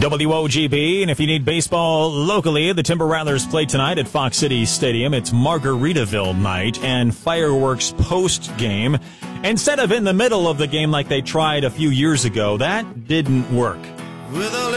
WOGB, and if you need baseball locally, the Timber Rattlers play tonight at Fox City Stadium. It's Margaritaville night and fireworks post-game. Instead of in the middle of the game like they tried a few years ago, that didn't work.